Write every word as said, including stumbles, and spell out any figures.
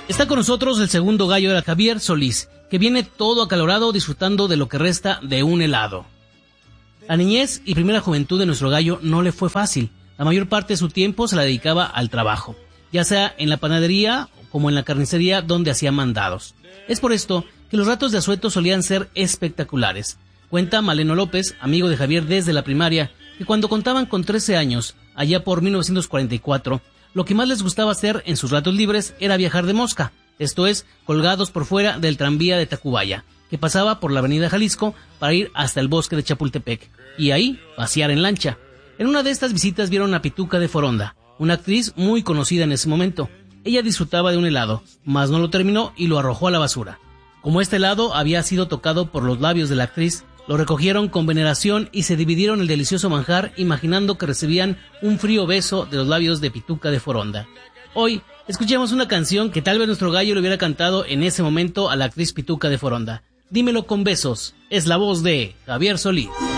Está con nosotros el segundo gallo de la Javier Solís, que viene todo acalorado disfrutando de lo que resta de un helado. La niñez y primera juventud de nuestro gallo no le fue fácil. La mayor parte de su tiempo se la dedicaba al trabajo, ya sea en la panadería como en la carnicería donde hacía mandados. Es por esto que los ratos de asueto solían ser espectaculares. Cuenta Maleno López, amigo de Javier desde la primaria, que cuando contaban con trece años, allá por mil novecientos cuarenta y cuatro, lo que más les gustaba hacer en sus ratos libres era viajar de mosca, esto es, colgados por fuera del tranvía de Tacubaya, que pasaba por la avenida Jalisco para ir hasta el bosque de Chapultepec, y ahí pasear en lancha. En una de estas visitas vieron a Pituca de Foronda, una actriz muy conocida en ese momento. Ella disfrutaba de un helado, mas no lo terminó y lo arrojó a la basura. Como este helado había sido tocado por los labios de la actriz, lo recogieron con veneración y se dividieron el delicioso manjar imaginando que recibían un frío beso de los labios de Pituca de Foronda. Hoy escuchemos una canción que tal vez nuestro gallo le hubiera cantado en ese momento a la actriz Pituca de Foronda. Dímelo con besos, es la voz de Javier Solís.